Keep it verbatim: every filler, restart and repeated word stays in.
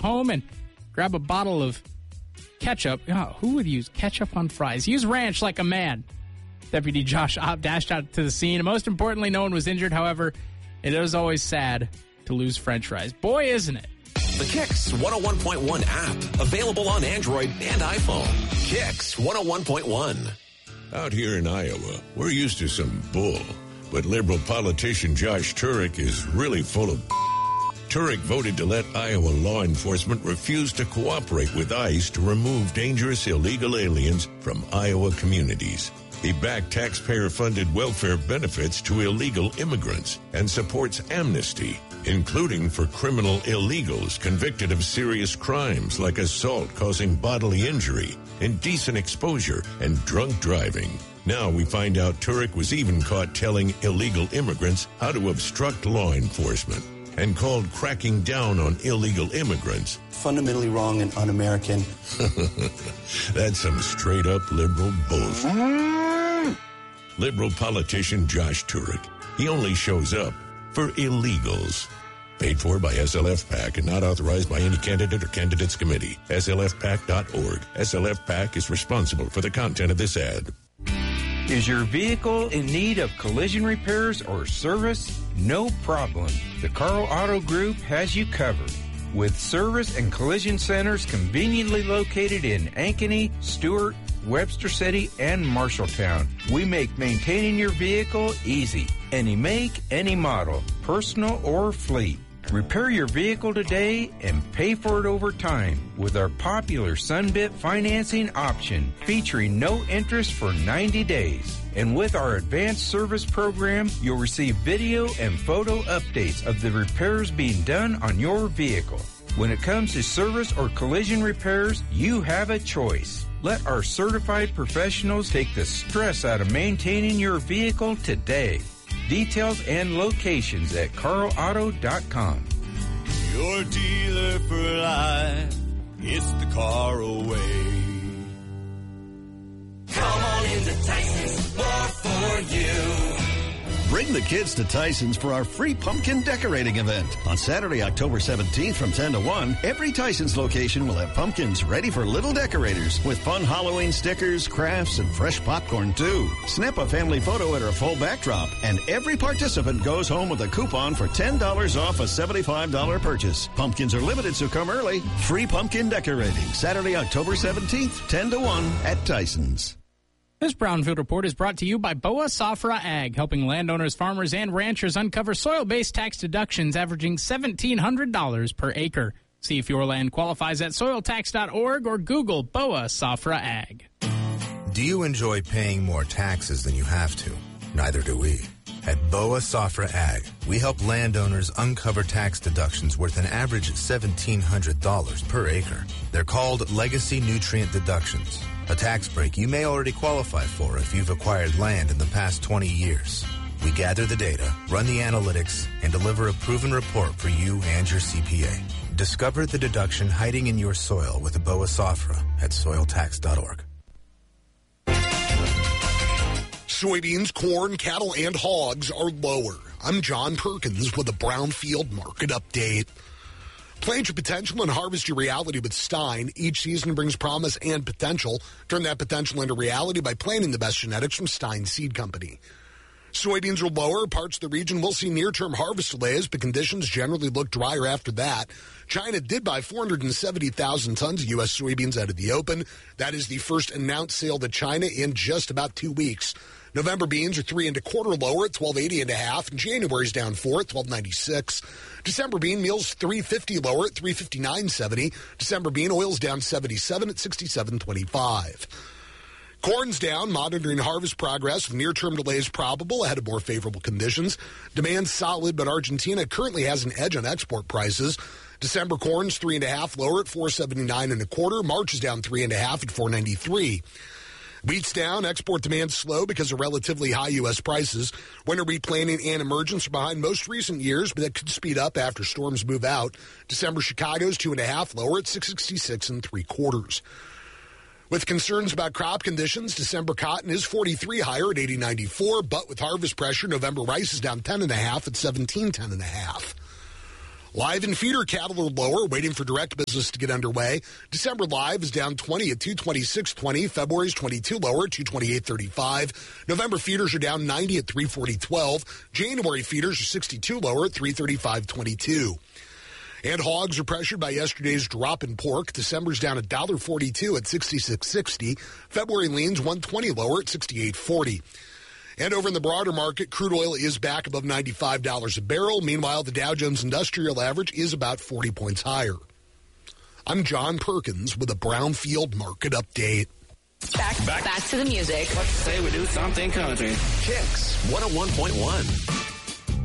home and grab a bottle of ketchup. Oh, who would use ketchup on fries? Use ranch like a man. Deputy Josh Opp dashed out to the scene. Most importantly, no one was injured. However, it is always sad to lose french fries. Boy, isn't it? The Kicks one oh one point one app, available on Android and iPhone. Kicks one oh one point one. Out here in Iowa, we're used to some bull, but liberal politician Josh Turek is really full of Turek voted to let Iowa law enforcement refuse to cooperate with ICE to remove dangerous illegal aliens from Iowa communities. He backed taxpayer-funded welfare benefits to illegal immigrants and supports amnesty, including for criminal illegals convicted of serious crimes like assault causing bodily injury, indecent exposure, and drunk driving. Now we find out Turek was even caught telling illegal immigrants how to obstruct law enforcement and called cracking down on illegal immigrants fundamentally wrong and un-American. That's some straight-up liberal bullshit. Liberal politician Josh Turek. He only shows up for illegals. Paid for by S L F PAC and not authorized by any candidate or candidates committee. S L F PAC dot org. S L F PAC is responsible for the content of this ad. Is your vehicle in need of collision repairs or service? No problem. The Carl Auto Group has you covered. With service and collision centers conveniently located in Ankeny, Stewart, Webster City, and Marshalltown, we make maintaining your vehicle easy. Any make, any model, personal or fleet. Repair your vehicle today and pay for it over time with our popular Sunbit financing option featuring no interest for ninety days. And with our advanced service program, you'll receive video and photo updates of the repairs being done on your vehicle. When it comes to service or collision repairs, you have a choice. Let our certified professionals take the stress out of maintaining your vehicle today. Details and locations at carl auto dot com. Your dealer for life, it's the Carl way. Come on into Tyson's, more for you. Bring the kids to Tyson's for our free pumpkin decorating event. On Saturday, October seventeenth from ten to one, every Tyson's location will have pumpkins ready for little decorators with fun Halloween stickers, crafts, and fresh popcorn, too. Snap a family photo at our full backdrop, and every participant goes home with a coupon for ten dollars off a seventy-five dollars purchase. Pumpkins are limited, so come early. Free pumpkin decorating, Saturday, October seventeenth, ten to one at Tyson's. This Brownfield Report is brought to you by Boa Safra Ag, helping landowners, farmers, and ranchers uncover soil-based tax deductions averaging seventeen hundred dollars per acre. See if your land qualifies at soil tax dot org or Google Boa Safra Ag. Do you enjoy paying more taxes than you have to? Neither do we. At Boa Safra Ag, we help landowners uncover tax deductions worth an average seventeen hundred dollars per acre. They're called legacy nutrient deductions, a tax break you may already qualify for if you've acquired land in the past twenty years. We gather the data, run the analytics, and deliver a proven report for you and your C P A. Discover the deduction hiding in your soil with a Boa Safra at soil tax dot org. Soybeans, corn, cattle, and hogs are lower. I'm John Perkins with a Brownfield Market Update. Plant your potential and harvest your reality with Stein. Each season brings promise and potential. Turn that potential into reality by planting the best genetics from Stein Seed Company. Soybeans are lower. Parts of the region will see near-term harvest delays, but conditions generally look drier after that. China did buy four hundred seventy thousand tons of U S soybeans out of the open. That is the first announced sale to China in just about two weeks. November beans are three and a quarter lower at twelve eighty and a half, and January's down four at twelve ninety-six. December bean meal's three fifty lower at three fifty-nine seventy. December bean oil's down seventy-seven at sixty-seven twenty-five. Corn's down, monitoring harvest progress with near-term delays probable ahead of more favorable conditions. Demand's solid, but Argentina currently has an edge on export prices. December corn's three and a half lower at four seventy-nine and a quarter. March is down three and a half at four ninety-three. Wheat's down. Export demand slow because of relatively high U S prices. Winter wheat planting and emergence are behind most recent years, but that could speed up after storms move out. December Chicago's two and a half lower at six sixty-six and three quarters. With concerns about crop conditions, December cotton is forty-three higher at eighty ninety-four, but with harvest pressure, November rice is down ten and a half at seventeen ten and a half. Live and feeder cattle are lower, waiting for direct business to get underway. December live is down twenty at two twenty-six twenty. February's twenty-two lower at two twenty-eight thirty-five. November feeders are down ninety at three forty twelve. January feeders are sixty-two lower at three thirty-five twenty-two. And hogs are pressured by yesterday's drop in pork. December's down one dollar forty-two at sixty-six sixty. February leans one twenty lower at sixty-eight forty. And over in the broader market, crude oil is back above ninety-five dollars a barrel. Meanwhile, the Dow Jones Industrial Average is about forty points higher. I'm John Perkins with a Brownfield Market Update. Back, back. back to the music. Let's say we do something country. Kicks one oh one point one.